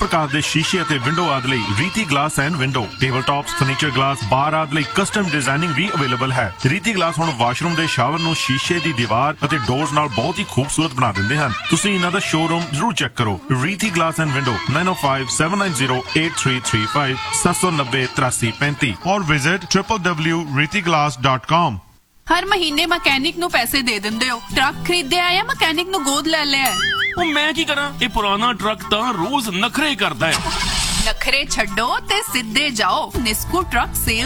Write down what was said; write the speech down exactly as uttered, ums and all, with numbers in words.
ਪ੍ਰਕਾਰ ਦੇ ਸ਼ੀਸ਼ੇ ਅਤੇ ਵਿੰਡੋ ਆਦਿ ਲਈ ਰੀਤੀ glass and window, table tops, furniture glass, ਬਾਰ ਆਦਿ ਲਈ ਕਸਟਮ ਡਿਜ਼ਾਈਨਿੰਗ ਵੀ ਅਵੇਲੇਬਲ ਹੈ। ਰੀਤੀ ਗਲਾਸ ਹੁਣ ਵਾਸ਼ਰੂਮ ਦੇ ਸ਼ਾਵਰ ਨੂੰ ਸ਼ੀਸ਼ੇ ਦੀ ਦੀਵਾਰ ਅਤੇ ਡੋਰਸ ਨਾਲ ਬਹੁਤ ਹੀ ਖੂਬਸੂਰਤ ਬਣਾ ਦਿੰਦੇ ਹਨ। ਤੁਸੀਂ ਇਹਨਾਂ ਦਾ ਸ਼ੋਰੂਮ ਜ਼ਰੂਰ ਚੈੱਕ ਕਰੋ। ਰੀਤੀ glass and window nine oh five, seven nine zero, eight three three five, seven nine zero, three three five zero or visit w w w dot riti glass dot com। ਹਰ ਮਹੀਨੇ mechanic ਨੂੰ ਪੈਸੇ ਦੇ ਦਿੰਦੇ ਹੋ। Truck ਖਰੀਦਿਆ ਜਾਂ mechanic ਨੂੰ ਗੋਦ ਲੈ ਲਿਆ? ਉਹ ਮੈਂ ਕੀ ਕਰਾਂ, ਇਹ ਪੁਰਾਣਾ ਟਰੱਕ ਤਾਂ ਰੋਜ਼ ਨਖਰੇ ਕਰਦਾ ਹੈ। ਨਖਰੇ ਛੱਡੋ ਤੇ ਸਿੱਧੇ ਜਾਓ ਨਿਸਕੂ ਟਰੱਕ ਸੇਲ